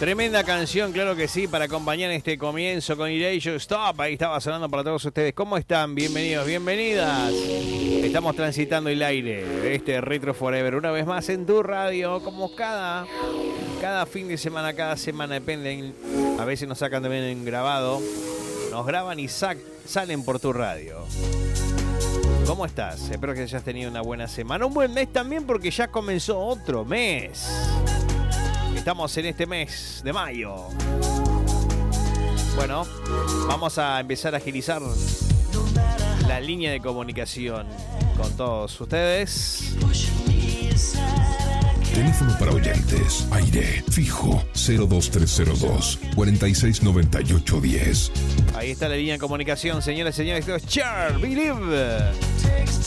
Tremenda canción, claro que sí, para acompañar este comienzo con Erasure Stop. Ahí estaba sonando para todos ustedes. ¿Cómo están? Bienvenidos, bienvenidas. Estamos transitando el aire de este Retro Forever una vez más en tu radio, como cada fin de semana, cada semana, dependen. A veces nos sacan también en grabado, nos graban y salen por tu radio. ¿Cómo estás? Espero que hayas tenido una buena semana, un buen mes también, porque ya comenzó otro mes. Estamos en este mes de mayo. Bueno, vamos a empezar a agilizar la línea de comunicación con todos ustedes. Teléfono para oyentes, aire fijo 02302 469810. Ahí está la línea de comunicación, señoras y señores. Esto es Char Believe.